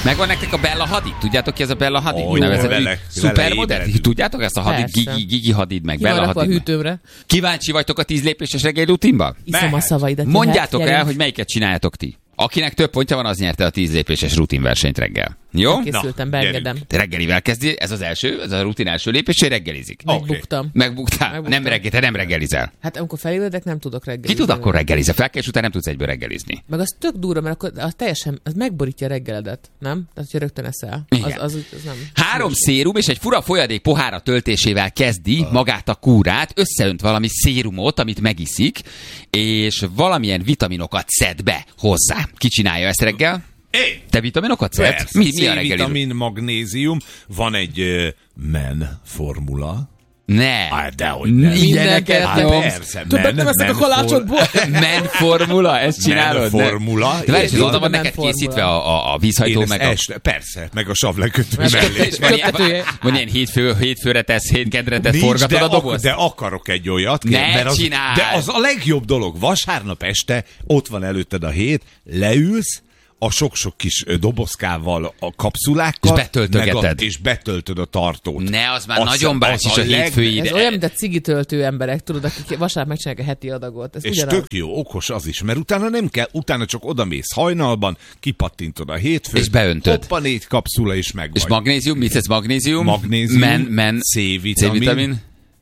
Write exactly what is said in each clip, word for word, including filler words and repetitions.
Megvan nektek a Bella Hadid? Tudjátok ki ez a Bella Hadid? Oh, nevezett szupermodell? Tudjátok ezt a Hadid? Gigi, Gigi Hadid meg Bella Hadid. A hűtőmre. Kíváncsi vagytok a tíz lépéses reggeli rutinba? Iszom a szavaidat. Mondjátok el, hogy melyiket csináljátok ti. Akinek több pontja van, az nyerte a tíz lépéses rutinversenyt reggel. Jó? Készültem, beengedem. Reggelivel kezdi, ez az első, ez a rutin első lépés, hogy reggelizik. Megbuktam. Okay. Megbugtál? Megbuktam. Nem reggel, te nem reggelizel. Hát amikor felébredek, nem tudok reggelizni. Ki tud akkor reggelizni? Fel kell, és utána nem tudsz egyből reggelizni. Meg az tök durva, mert akkor az teljesen, az megborítja a reggeledet, nem? Tehát, hogy rögtön eszel. Az, az, az nem. Három szérum és egy fura folyadék pohára töltésével kezdi uh. magát a kúrát, összeönt valami szérumot, amit megiszik, és valamilyen vitaminokat szed be hozzá. Ki csinálja ezt reggel? Én. Te vitaminokat szedsz? Mi, mi a reggeli? C-vitamin, magnézium, van egy uh, men formula. Ne. Hát dehogy nem. Ilyeneket hát persze. Többet nem eszek a kalácsodból. Men formula, ezt csinálod? Men formula. De várj, oda van neked készítve a, a, a vízhajtó, meg a... Este, persze, meg a savlekötő mellé. Van ilyen hétfő, hétfőre tesz, hétkedre tesz, forgatod a dobozt? De akarok egy olyat. Ne mert az, csinálj! De az a legjobb dolog. Vasárnap este ott van előtted a hét, leülsz, a sok-sok kis dobozkával, a kapszulákkal, és betöltögeted. A, és betöltöd a tartót. Ne, az már az nagyon bácsis a, a hétfői ide. Ez olyan, mint a cigitöltő emberek, tudod, akik vasárnap megcsinálják a heti adagot. Ez és ugyanaz. Tök jó, okos az is, mert utána nem kell, utána csak odamész hajnalban, kipattintod a hétfőt, és beöntöd. Hoppa, négy kapszula, és meg vagy. És magnézium, mit ez magnézium? Magnézium, men, men, C-vitamin, C-vitamin,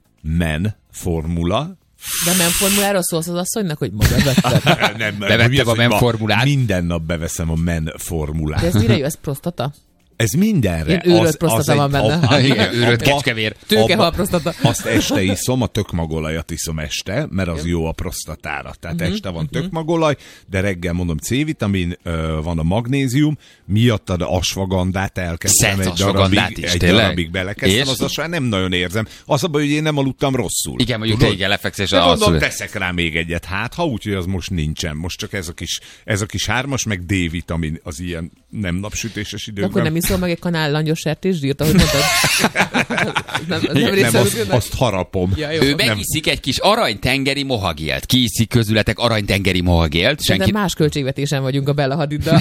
men formula. De men formuláról szólsz az asszonynak, hogy ma bevettem. nem, Bevettem a men formulát. Minden nap beveszem a men formulát. De ez mire jó? Ez prostata? Ez mindenre. Én őrölt prostata van benne. Igen, őrölt kecskevér. Tőkehal prostata. Azt este iszom, a tökmagolajat iszom este, mert az jó a prostatára. Tehát uh-huh, este van uh-huh. tökmagolaj, de reggel mondom C-vitamin, van a magnézium, miattad asvagandát elkezdtem egy darabig, is, egy darabig belekezdtem, az azt nem nagyon érzem. Az a baj, hogy én nem aludtam rosszul. Igen, mondjuk te igen, lefeksz, és de mondom, teszek rá még egyet, hát ha úgy, hogy az most nincsen. Most csak ez a kis, ez a kis hármas, meg D-vitamin az ilyen nem napsütéses időkben. Akkor nem iszol meg egy kanál langyos sertésdírt, ahogy mondtad? nem, nem, nem azt, azt harapom. Ja, jó, ő megiszik egy kis aranytengeri mohagélt. Ki iszik közületek aranytengeri mohagélt? Senki... De más költségvetésen vagyunk a Bella Hadiddal.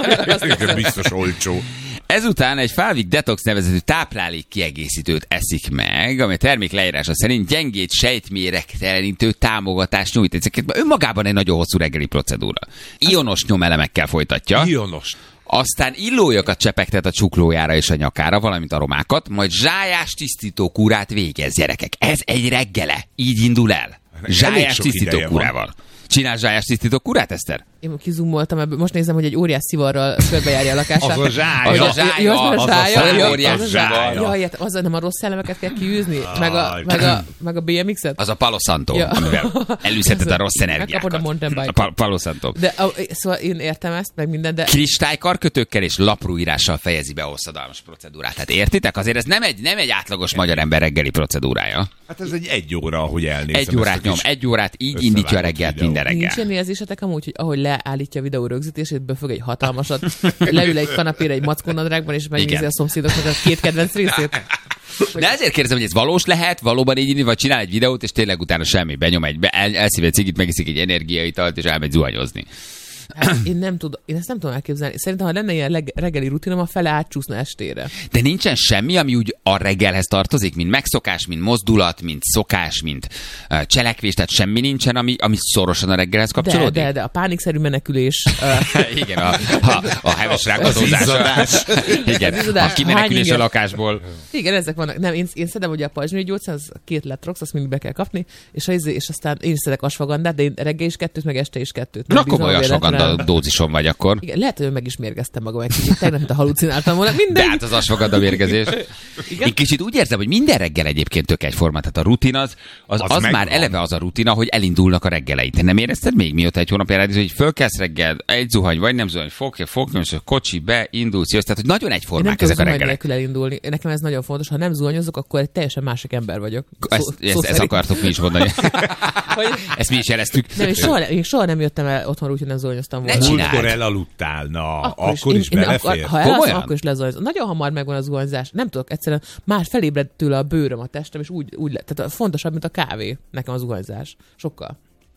Biztos olcsó. Ezután egy Falvik Detox nevezetű táplálék kiegészítőt eszik meg, ami a termék leírása szerint gyengét sejtméregtelenítő támogatást nyújt. Ezeket önmagában egy nagyon hosszú reggeli procedúra. Ionos nyomelemekkel folytatja. Ionos. Aztán illójakat csepegtet a csuklójára és a nyakára, valamint aromákat, majd zsájás tisztító kúrát végez, gyerekek. Ez egy reggele. Így indul el. Zsájás tisztító kúrával. Csinál zsájás tisztító kúrát, Eszter? Én kizumoltam ebből. Most nézem, hogy egy óriás szivarral körbejárja a lakását. Az a zsája. Az a zsája. Az a zsája. Az a zsája. Jaj, az nem a rossz szellemeket kell kiűzni? Meg a, meg a, meg a bé em iksz-et? Az a Palo Santo, ja. Amivel elűzheted a rossz energiákat. Megkapod a mountain bike-ot. A Palo Santo. De, a, szóval én értem ezt, meg minden, de... Kristálykarkötőkkel és laprúírással fejezi be a hosszadalmas procedúrát. Hát értitek? Azért ez nem egy, nem egy átlagos magyar ember reggeli procedúrája. Hát ez egy egy óra, ahogy elnézem. Egy órát nyom, egy órát így indítja a reggelt minden reggel. Nincs ilyen érzésetek amúgy, hogy ahogy leállítja a videó rögzítését, befög egy hatalmasat, leül egy kanapére egy mackónadrágban, és megnézi a szomszédoknak a két kedvenc részét. De ezért kérdezem, hogy ez valós lehet, valóban így indít, vagy csinál egy videót, és tényleg utána semmi, benyom egy, el, elszív egy cigit, megiszik egy energiaitalt, és elmegy zuhanyozni. Hát én nem tudom, én ezt nem tudom elképzelni. Szerintem, ha lenne ilyen leg, reggeli rutinom, a fele átcsúszna estére. De nincsen semmi, ami úgy a reggelhez tartozik, mint megszokás, mint mozdulat, mint szokás, mint uh, cselekvés, tehát semmi nincsen, ami, ami szorosan a reggelhez kapcsolódik? De, de, de a pánikszerű menekülés. Uh... Igen, a, a, a heves rákadózás. Igen, a kimenekülés a lakásból. Igen, ezek vannak. Nem, én, én szedem ugye a pajzsmirigy gyógyszer, az két letrox, azt mindig be kell kapni, és, az, és aztán én is szedek asfagandát, de én reggel is kettőt, meg este is kettőt. Na, komoly asfaganda dózison vagy akkor. Igen, lehet, hogy meg is mérgeztem magam egy kicsit. Tegnap, mint a halucináltam volna. Mindegy. De hát az asfaganda mérgezés. Igen? Én kicsit úgy érzem, hogy minden reggel egyébként tök egyforma. Tehát a rutin az, az, az, az már eleve az a rutina, hogy elindulnak a reggeleid. Te nem érezted még, mióta egy hónap elindul, hogy fölkelsz reggel, egy zuhany, vagy nem zuhany, fogja, fogja, és a kocsi be, indulsz, jössz. Tehát, hogy nagyon egyformák ezek a reggelek. Nem elindulni. Nekem ez nagyon fontos. Ha nem zuhanyozok, akkor egy teljesen másik ember vagyok. Ezt, szó, ezt, szó ezt akartuk mi is mondani. Ezt mi is jeleztük. Nem, én soha, én soha nem jöttem el otthon úgy, hogy nem zuhanyoztam volna. Múltkor elaludtál, na, akkor, akkor is, is belefér. Ha elalszom, akkor is lezuhanyozom. Nagyon hamar megvan a zuhanyzás. Nem tudok, egyszerűen már felébredt tőle a bőröm, a testem, és úgy, úgy lett. Tehát fontosabb, mint a kávé nekem a zuhanyzás. Sokkal.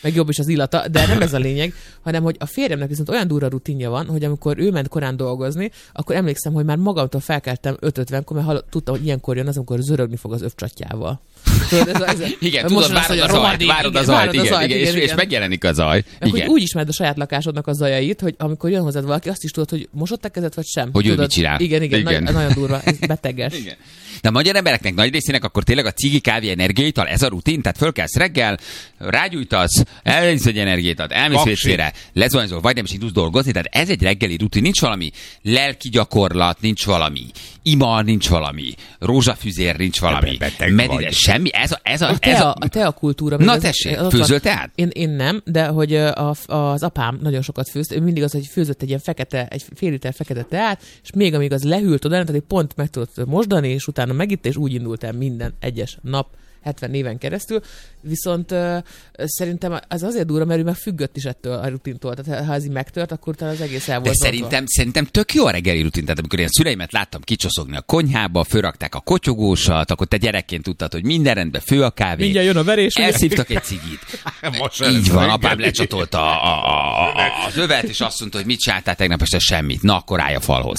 meg jobb is az illata, de nem ez a lényeg, hanem hogy a férjemnek viszont olyan durva rutinja van, hogy amikor ő ment korán dolgozni, akkor emlékszem, hogy már magamtól felkeltem öt ötvenkor, mert hall, tudtam, hogy ilyenkor jön az, amikor zörögni fog az övcsatjával. Tudod, ez a, ez a, igen, tudod, várod az zajt, várod az zajt, igen, igen, és, és megjelenik a zaj. Igen. Úgy ismered a saját lakásodnak a zajait, hogy amikor jön hozzád valaki, azt is tudod, hogy mosott a kezed, vagy sem. Hogy tudod, ő mit csinál. Igen, igen, igen. Nagy, nagyon durva, ez beteges. Igen. De a magyar embereknek nagy részének akkor tényleg a cigi, kávé, energiaital, ez a rutin, tehát fölkelsz reggel, rágyújtasz, elmész egy energiaitat, elmész vécére, lezuhanyzol, vagy nem is indulsz dolgozni, tehát ez egy reggeli rutin, nincs valami lelki gyakorlat, nincs valami ima, nincs valami rózsafüzér, nincs valami medide, semmi, ez a, ez a, a, ez tea, a... a teakultúra. Na tessék, főzöl teát? Én, én nem, de hogy a, az apám nagyon sokat főzt, ő mindig az, hogy főzött egy ilyen fekete, egy fél liter fekete teát, és még amíg az lehűlt oda, tehát pont meg tudott mosdani, és utána megitt, és úgy indult el minden egyes nap, hetven éven keresztül, viszont uh, szerintem az azért durva, mert ő meg függött is ettől a rutintól. Tehát ha ez így megtört, akkor talán az egész el volt. De szerintem, szerintem tök jó a reggeli rutin. Tehát amikor én a szüleimet láttam kicsoszogni a konyhába, fölrakták a kotyogósat, akkor te gyerekként tudtad, hogy minden rendben, fő a kávé. Mindjárt jön a verés. Elszívtak egy cigit. Így van, apám lecsatolta a, a, a, a, az övet, és azt mondta, hogy mit csináltál tegnap este, semmit. Na, akkor állj a falhoz.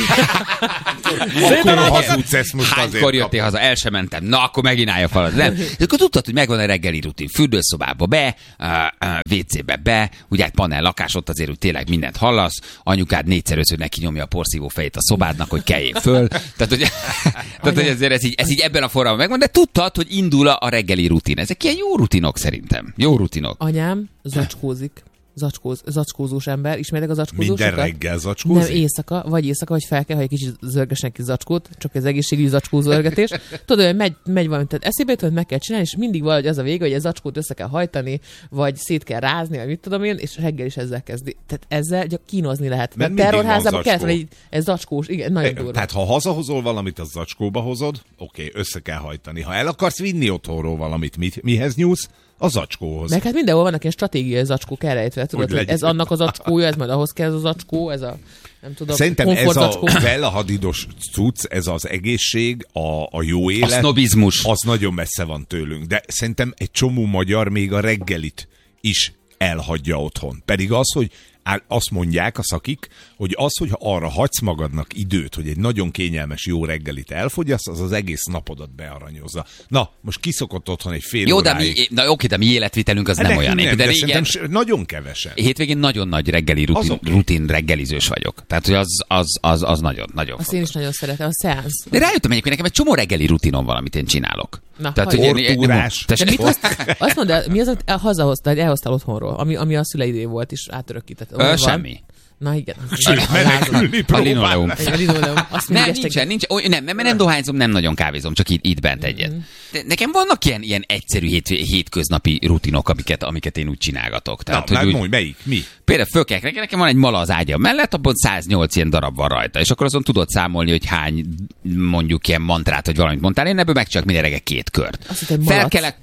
Akkor hazudsz ezt most azért. Hánykor jöttél haza? El sem mentem. Na, akkor megint állj a falhoz. Nem. De akkor tudtad, hogy megvan a reggeli rutin. Fürdőszobába be, vé cébe be, ugye egy panel lakás, ott azért, hogy tényleg mindent hallasz, anyukád négyszer-ötször neki nyomja a porszívó fejét a szobádnak, hogy kelljél föl. Tehát, hogy, tehát, hogy ezért ez így, ez így ebben a formában megvan, de tudtad, hogy indul a reggeli rutin. Ezek ilyen jó rutinok szerintem. Jó rutinok. Anyám zacskózik. Zacskóz, zacskózós ember. Ismertek a zacskózósokat? Minden reggel zacskózik? Nem, éjszaka, vagy éjszaka, vagy fel kell, hogy kicsit zörgesnek ki zacskót, csak az egészségügyi zacskózörgetés. Tudod, hogy megy, megy valami, tehát eszébe jut, hogy meg kell csinálni, és mindig valahogy az a vége, hogy a zacskót össze kell hajtani, vagy szét kell rázni, vagy mit tudom én, és reggel is ezzel kezdi. Tehát ezzel csak kínozni lehet. Mert terrorházában kellett egy, egy zacskós, igen, nagyon durva. Tehát ha hazahozol valamit, az zacskóba hozod, oké, okay, össze kell hajtani. Ha el akarsz vinni otthonról valamit, mit, mihez nyúlsz? A zacskóhoz. Meg hát mindenhol vannak ilyen stratégiai zacskók elrejtve, tudod, hogy, hogy ez annak az zacskója, ez majd ahhoz kell ez a zacskó, ez a, nem tudom, szerintem ez a felhadidos cucc, ez az egészség, a, a jó élet. A sznobizmus. Az nagyon messze van tőlünk. De szerintem egy csomó magyar még a reggelit is elhagyja otthon. Pedig az, hogy azt mondják a szakik, hogy az, hogyha arra hagysz magadnak időt, hogy egy nagyon kényelmes jó reggelit elfogyaszt, az az egész napodat bearanyozza. Na, most kiszokott otthon egy fél jó, óráig. De mi, na oké, de mi életvitelünk az nem olyan. Nem, de de régen, nagyon kevesen. Hétvégén nagyon nagy reggeli rutin, okay. rutin reggelizős vagyok. Tehát, hogy az, az, az, az nagyon, nagyon Azt én is nagyon szeretem, a szeánsz. De rájöttem egyébként, nekem egy csomó reggeli rutinom van, amit én csinálok. Na, tehát, hogy ortúrás. De mit azt, azt mondd el, mi az, amit hazahoztál, elhoztál otthonról, ami, ami a szüleidé volt, és átörökített? Semmi. Na igen. A linoleum. A linoleum. Azt nem, nincsen, nincs, oly, nem, nem, nem dohányzom, nem nagyon kávézom, csak itt, itt bent egyet. De nekem vannak ilyen, ilyen egyszerű hét, hétköznapi rutinok, amiket, amiket én úgy csinálgatok. Tehát, Na, hogy úgy, mondj, melyik? Mi? Például fölkelek reggel, nekem van egy mala az ágyam mellett, abban száznyolc ilyen darab van rajta, és akkor azon tudod számolni, hogy hány mondjuk ilyen mantrát, vagy valamit mondtál, én ebből megcsinálok minden reggel két kört. Felkelek.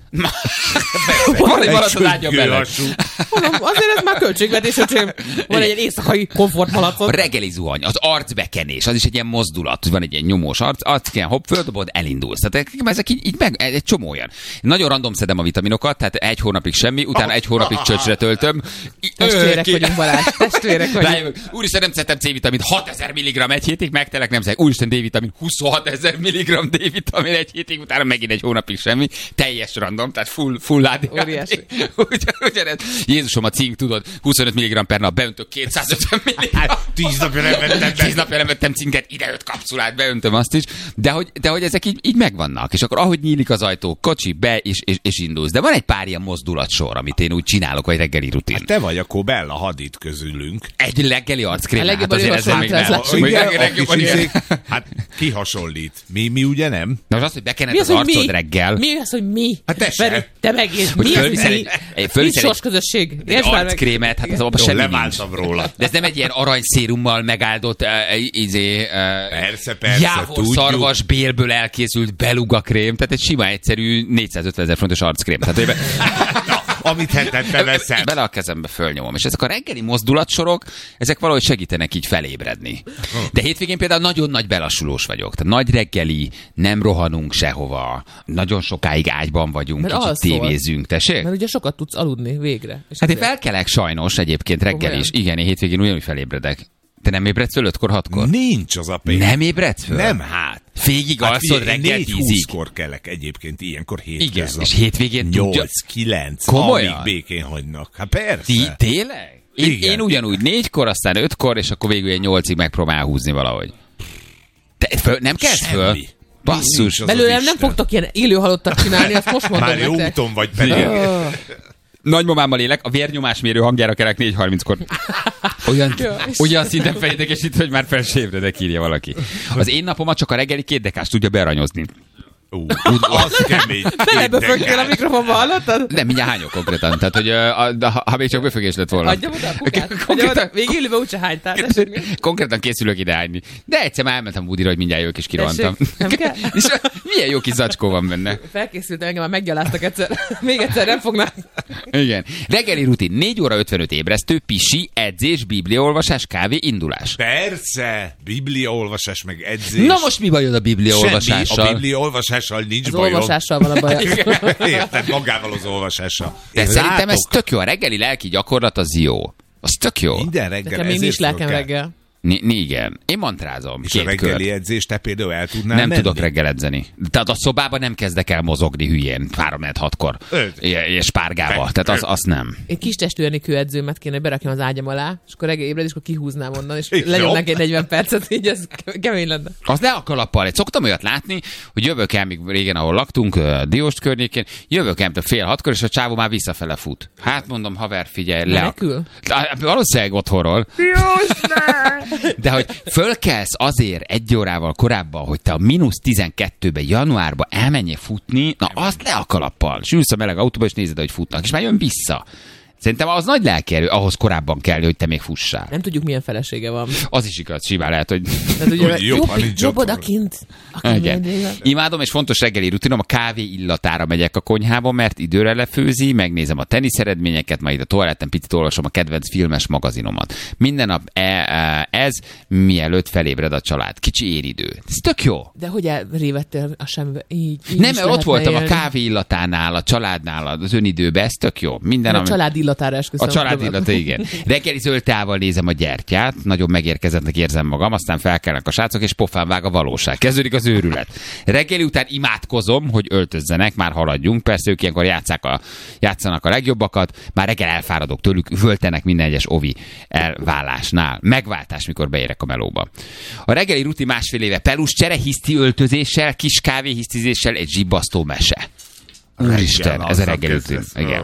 Van egy malac az ágyam mellett. Azért ez már költségvetés, hogy van egy éjszakai komfortmalacot. A reggeli zuhany, az arcbekenés, az is egy ilyen mozdulat, hogy van egy ilyen nyomós arc, arc kell, hopp, földobod, elindulsz. Tehát ezek így, így meg, egy csomó olyan. Nagyon random szedem a vitaminokat, tehát egy hónapig semmi, utána egy hónapig csöcsre töltöm. Testvérek vagyunk, Balázs, testvérek vagyunk. Úristen, nem szedtem C-vitamint, hatezer milligramm egy hétig, megtelek, nem szedek. Úristen, D-vitamin, huszonhatezer milligramm D-vitamin egy hétig, utána megint egy hónapig semmi. Teljes random, tehát full, full á dé há dé. Ugyanez. Jézusom, a cink, tudod, huszonöt milligramm per nap, beöntök kétszázötven milligramm. Tíz napja nem vettem. Tíz napja nem vettem cinket, ide öt kapszulát, beöntöm azt is. De hogy, de hogy ezek így, így megvannak. És akkor ahogy nyílik az ajtó, kocsi, be, és, és, és indulsz. De van egy pár ilyen mozdulatsor, amit én úgy csinálok, vagy reggeli rutin. Hát te vagy akkor Bella Hadid közülünk. Egy reggeli arckrém. Hát azért ezzel még nem. Hát ki hasonlít? Mi, mi ugye nem? Na, az, hogy bekened az arcod reggel. Mi az, hogy mi? Hát te sem. Te megint. Mi az, hogy mi? Mi sors közösség? Egy arckrémet, hát az abban semmi nincs. Leváltam róla. De ez nem egy ilyen aranyszérummal megáldott uh, izé, uh, persze, persze, jávor szarvas bélből elkészült beluga krém, tehát egy sima, egyszerű négyszázötven ezer forintos arckrém. Tehát, Na, amit hetente veszem. Bele a kezembe fölnyomom. És ezek a reggeli mozdulatsorok, ezek valahogy segítenek így felébredni. De hétvégén például nagyon nagy belassulós vagyok. Tehát nagy reggeli, nem rohanunk sehova, nagyon sokáig ágyban vagyunk, mert kicsit tévézünk. Tessék? Mert ugye sokat tudsz aludni végre. És hát én felkelek sajnos egyébként reggel is. Igen, én hétvégén ugyanúgy felébredek. Te nem ébredsz föl ötkor, hatkor? Nincs az a pénz. Nem ébredsz föl? Nem, hát. Végig hát alszod reggel tízig. négy-húszkor kelek egyébként, ilyenkor hétköznap. Igen, és hétvégén tudja... nyolc-kilenc, amíg békén hagynak. Hát persze. Ti, tényleg? Én, én ugyanúgy négykor, aztán ötkor, és akkor végül ilyen nyolcig megpróbál húzni valahogy. Te föl, nem kezd föl? Basszus. Belőlem nem fogtok ilyen élő halottat csinálni, azt most mondom nektek. Már jó úton vagy pedig. Nagymamámmal élek, a vérnyomásmérő hangjára kelek négy harminckor. Olyan, olyan szinten fejédekesít, hogy már fel se ébredek, írja valaki. Az én napomat csak a reggeli két dekást tudja bearanyozni. Uh, az kemény. Nem ebbe fögtél a mikrofonba, hallottad? Nem, mindjárt hányok konkrétan. Tehát, hogy a, ha, ha még csak befögés lett volna. Hagyjam oda a kukát. Konkrétan... Végig élőbe úgyse hánytál. Konkrétan készülök ide hányni. De egyszer már elmentem Woodira, hogy mindjárt jövök és kirohantam. Nem kell? És milyen jó kis zacskó van benne. Felkészültem, engem már meggyaláztak egyszer. Még egyszer nem fognak. Igen. Reggeli rutin. négy óra ötvenöt ébresztő, pisi, edzés, bibliaolvasás, kávé, indulás. Persze. Bibliaolvasás meg edzés. Na most mi bajod a bibliaolvasással? Semmi. A bibliaolvasással nincs az bajom. olvasással van a baj. Érted, magával az olvasással. De Én szerintem látok. Ez tök jó. A reggeli lelki gyakorlat az jó. Az tök jó. Minden reggel. Nekem még nincs lelkem reggel. Ni- igen. Én mantrázom. És a reggeli edzés te például el tudnál Nem menni? tudok reggel edzeni. Tehát a szobában nem kezdek el mozogni hülyén. három hatkor. És párgával. Tehát az, az nem. Én kis testűrni kőedzőmet kéne, hogy berakjam az ágyam alá, és akkor reggel ébred, és akkor kihúznám onnan, és lenyomnak egy negyven percet, így ez kemény lenne. Az ne a kalappal. Szoktam olyat látni, hogy jövök el, még régen, ahol laktunk, Dióst környékén, jövök el fél hatkor, és a csávó már visszafele fut. Hát mondom, haver, figyelj, le. A... Valószínűleg otthonról. De hogy fölkelsz azért egy órával korábban, hogy te a mínusz tizenkettőben januárban elmenjél futni, na azt le a kalappal. És ülsz a meleg autóba, és nézed, hogy futnak, és már jön vissza. Szerintem az nagy lelkierő, ahhoz korábban kell, hogy te még fussál. Nem tudjuk, milyen felesége van. Az is igaz, simán lehet, hogy... Ugye, jobb, jobb odakint. Imádom, és fontos reggeli rutinom, a kávé illatára megyek a konyhába, mert időre lefőzi, megnézem a teniszeredményeket, majd a toaletten picit olvasom a kedvenc filmes magazinomat. Minden nap e, e, ez, mielőtt felébred a család. Kicsi éridő. Ez tök jó. De hogy elrévettél a semmibe? Így, így nem, mert ott voltam élni. A kávé illatánál, a családnál, az önidőben, ez tök jó. Minden, a család illatára esküszöm. A család illata, igen. Reggeli zöld teával nézem a gyertyát, nagyon megérkezettnek érzem magam, aztán felkelnek a srácok, és pofán vág a valóság. Kezdődik az őrület. Reggeli után imádkozom, hogy öltözzenek, már haladjunk. Persze ők ilyenkor játszák a, játszanak a legjobbakat, már reggel elfáradok tőlük, völtenek minden egyes ovi elválásnál. Megváltás, mikor beérek a melóba. A reggeli rutin másfél éve pelus csere, hiszti öltözéssel, kis kávé hisztizéssel, egy zsibbasztó mese. Úristen, ez a reggeli rutin. Igen.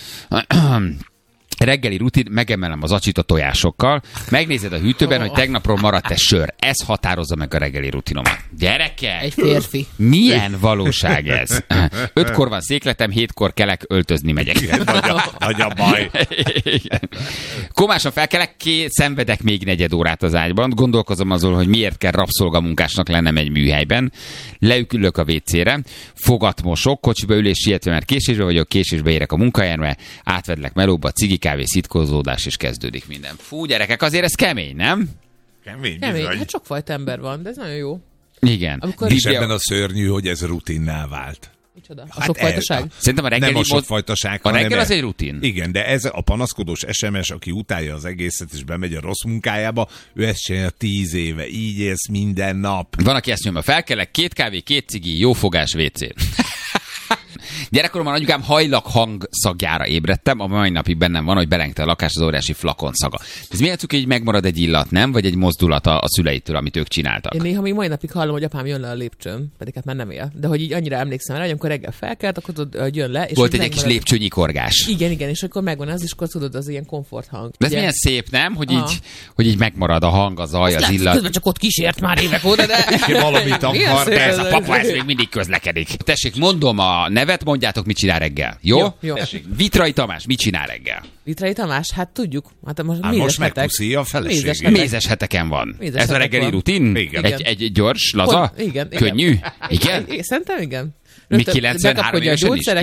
Reggeli rutin, megemelem az acsit a tojásokkal, megnézed a hűtőben, hogy tegnapról maradt-e sör. Ez határozza meg a reggeli rutinomat. Gyerekek! Egy férfi. Milyen valóság ez? Ötkor van székletem, hétkor kelek, öltözni megyek. Igen, nagy, a, nagy a baj. Igen. Komásan felkelek, ké, szenvedek még negyed órát az ágyban, gondolkozom azon, hogy miért kell rabszolgamunkásnak lennem egy műhelyben. Leükülök a vécére, fogat mosok, kocsiba ülés sietve, mert késésbe vagyok, késésbe érek a munkahelyemre, átvedlek melóba, cigi kávé, szitkozódás, és kezdődik minden. Fú, gyerekek, azért ez kemény, nem? Kemény, kemény. bizony. Hát sokfajta ember van, de ez nagyon jó. Igen. Amikor... És ebben a szörnyű, hogy ez rutinná vált. Micsoda? A hát sokfajtaság? El, Szerintem a reggeli nem a sokfajtaság, a reggel az el... egy rutin. Igen, de ez a panaszkodós es em es, aki utálja az egészet, és bemegy a rossz munkájába, ő ezt csinálja tíz éve. Így élsz minden nap. Van, aki ezt nyomja, felkelek, két kávé, két cigi, jófogás vécén. Gyerekkoromban anyukám hajlak hang szagjára ébredtem, a mai napig bennem van, hogy belengte a lakás az óriási flakon szaga. Ez milyen cuki, hogy megmarad egy illat, nem? Vagy egy mozdulat a szüleitől, amit ők csináltak? Én néha még mai napig hallom, hogy apám jön le a lépcsőn, pedig hát már nem él. De hogy így annyira emlékszem rá, hogy amikor reggel felkelt, akkor tudod, jön le. És volt egy megmarad... kis lépcsőnyikorgás. Igen, igen, és akkor megvan az, és akkor tudod, az ilyen komfort hang. De ez milyen szép, nem? Hogy így, hogy így megmarad a hang, az zaj, az illat. Közben csak ott kísért már évek óta, de valamit akar, de ez a papa ez még mindig közlekedik. Tessék, mondom a nevet, mondjátok, mit csinál reggel. Jó? Jó, jó. Vitrai Tamás, mit csinál reggel? Vitrai Tamás, hát tudjuk. Hát most, hát most megpuszi a feleségét. Mézes, mézes heteken van. Mézes ez a reggeli van. Rutin? Igen. Egy, egy gyors, laza? Pont, igen. Könnyű? Igen? igen? Szerintem igen. Mi kilencvenhárom évesen is? Igen?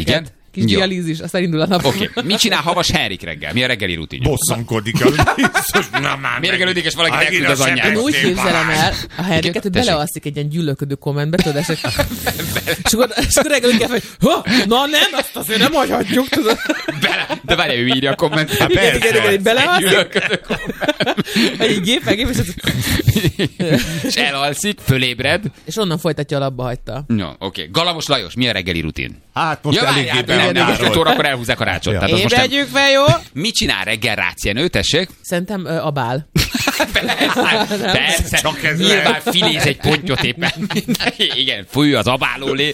Kis dialízis, aztán indul a nap. Oké. Okay. Mit csinál Havas Henrik reggel? Mi a reggeli rutinja? Bosszankodik. Miért reggelidik, és valaki elküld az anyjára? Én úgy képzelem el a Henriket, hogy belealszik egy ilyen gyűlölködő kommentbe, tudod, és akkor reggelidik el, hogy na nem, azt azért nem hagyhatjuk, tudod. De várja, ő írja a kommentet. Hát persze. Belealszik. Egy gépen, gépen, és elalszik, fölébred. És onnan folytatja, a labba hagyta. No, oké. Okay. Galamos Lajos, mi a reggeli rutin? Hát most ja, eléggé beadnál. Most öt órakor elhúzzák a rácsot. Ja. Ébredjük fel, jó? Mit csinál reggel Rácjenő, tessék? Szerintem uh, a bál. Persze, persze. Csak ez nyilván filéz egy pontyot éppen. Igen, fúj az abálólé.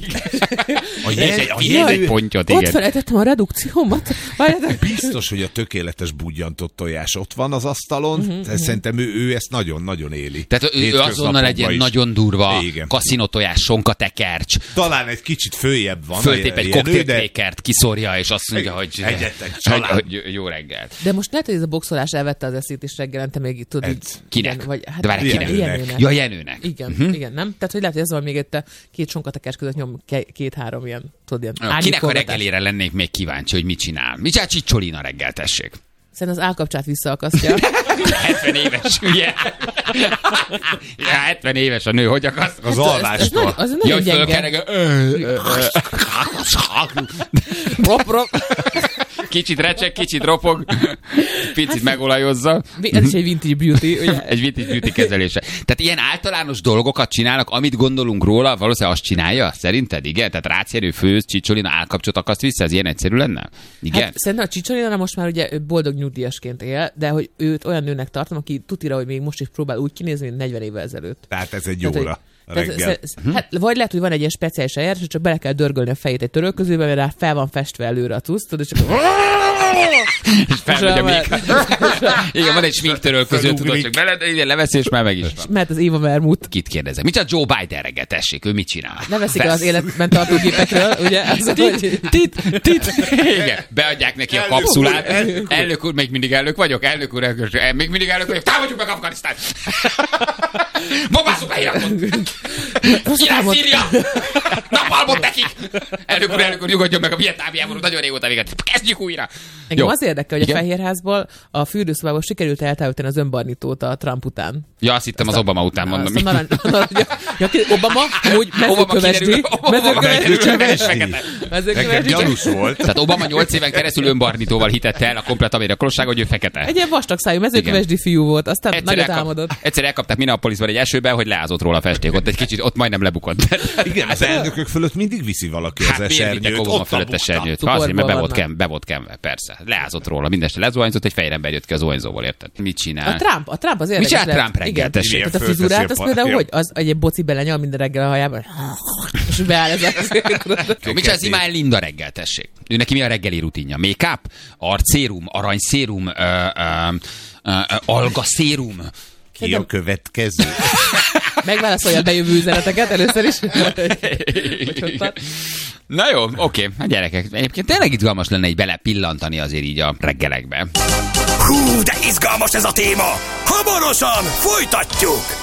Filéz egy pontyot, igen. Ott felejtettem a redukciómat. Biztos, hogy a tökéletes budjantott tojás ott van az asztalon. Uh-huh, szerintem ő, ő ezt nagyon-nagyon éli. Tehát ő, ő azonnal egy ilyen nagyon durva kaszinótojás, sonkatekercs. Talán egy kicsit följebb van. Föltép egy koktéltrékert, kiszorja, és azt mondja, hogy, egyetek, hogy, hogy jó reggelt. De most lehet, hogy ez a boxolás elvette az eszét, és reggelente még tudod így... Kinek? Igen, vagy, hát de várj, kinek? Jenőnek. Ja, Jenőnek. Igen, uh-huh. igen, nem? Tehát, hogy lehet, hogy ez van még itt a két sonkatekercs között nyom két-három ilyen, tudod, ilyen ja, kinek a reggelére lennék még kíváncsi, hogy mit csinál? Mit csinál Csicsolina reggel, tessék? Szerintem az állkapcsát visszaakasztja. hetven éves, ugye? Ja, hetven éves a nő, hogy akaszt? Az alvástól. Az nagyon gyenge. Rop, rop. Kicsit recseg, kicsit ropog, picit megolajozza. Ez is egy vintage beauty, ugye? Egy vintage beauty kezelése. Tehát ilyen általános dolgokat csinálnak, amit gondolunk róla, valószínűleg azt csinálja? Szerinted? Igen? Tehát Rácjenő főz, Csicsolina állkapcsot akaszt vissza? Ez ilyen egyszerű lenne? Igen? Hát, szerintem a Csicsolina most már ugye boldog nyugdíjasként él, de hogy őt olyan nőnek tartom, aki tutira, hogy még most is próbál úgy kinézni, mint negyven évvel ezelőtt. Tehát ez egy óra. Tehát, hát, vagy lehet, hogy van egy ilyen speciális eljárás, és csak bele kell dörgölni a fejét egy törölközőbe, mert rá fel van festve előre a tusz, tudod, és csak... és felmegy a még... Igen, van egy sminktörölköző, tudod, csak bele, de leveszi, és már meg is van. Mert az Éva Vermut. Kit kérdezem? Mit csinál Joe Biden reggel, tessék? Ő mit csinál? Ne veszik az életben tartó gépekről, ugye? Tit, tit, tit. Igen, beadják neki a kapszulát. Elnök úr, még mindig elnök vagyok? Elnök úr, még mindig elnök vagyok. Támadjuk meg Afganisztánt! Bombázzuk be Irakot! Irak, Szíria! Napalmot nekik! Elnök úr, elnök úr, nyugodjon meg a vietnámi háború, nagyon régóta véget. Kezdjük újra! Engem az érdekel, hogy a Fehérházból a fürdőszobából sikerült eltávolítani az önbarnitót a Trump után. Ja, azt hittem az Obama után mondom. Obama, úgy mezőkövesdi. Nekem gyanús volt. Tehát Obama nyolc éven keresztül önbarnitóval hitette el a komplet amerikai hogy ő fekete. Egy ilyen vastag szájú mezőkövesdi fiú volt, aztán egyszer nagyot elkap, álmodott. Egyszer elkapták Minneapolisban egy esőben, hogy leázott róla a festék. Ott egy kicsit, ott majdnem lebukott. Igen, az elnökök fölött mindig viszi valaki hát az esernyőt. Obama fölött esernyőt. Azért, mert be volt, kem, be volt kenve, persze. Leázott róla, mindeste lezuhanyzott, egy fejrember jött ki a zuhanyzóból, érted? Mit csinál? A Trump, a Trump az érdekes. Mit csinál Trump reggel, tessék? Tehát a frizurát, az például hogy? Az egy boci belenyal minden reggel a hajában. És beáll ez a... Mit csinál Zimán Linda reggel, tessék? Ő neki mi a reggeli rutinja? Make-up? Arcszérum? Aranyszérum? Uh, uh, uh, algaszérum? Ki a következő? Megválaszolja a bejövő üzeneteket először is. Na jó, oké, hát gyerekek. Egyébként tényleg izgalmas lenne így belepillantani azért így a reggelekbe. Hú, de izgalmas ez a téma! Hamarosan folytatjuk!